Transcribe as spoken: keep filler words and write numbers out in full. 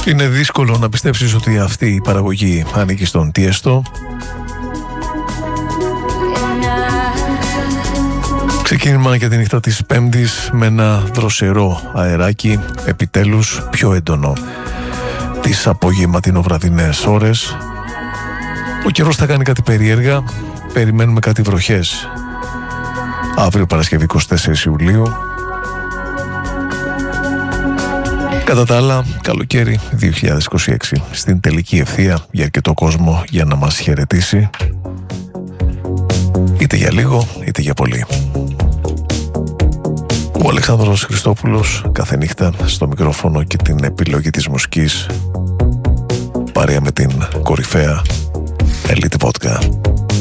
Είναι δύσκολο να πιστέψεις ότι αυτή η παραγωγή ανήκει στον Τιέστο. Ξεκίνημα για τη νύχτα της Πέμπτης με ένα δροσερό αεράκι, επιτέλους πιο έντονο τις απογευματινοβραδινές ώρες. Ο καιρός θα κάνει κάτι περίεργα, περιμένουμε κάτι βροχές αύριο Παρασκευή εικοστή τέταρτη Ιουλίου. Κατά τα άλλα, καλοκαίρι δύο χιλιάδες είκοσι έξι στην τελική ευθεία για αρκετό κόσμο για να μας χαιρετήσει, είτε για λίγο είτε για πολύ. Ο Αλεξάνδρος Χριστόπουλος κάθε νύχτα στο μικρόφωνο και την επιλογή της μουσικής, παρέα με την κορυφαία Elite Vodka.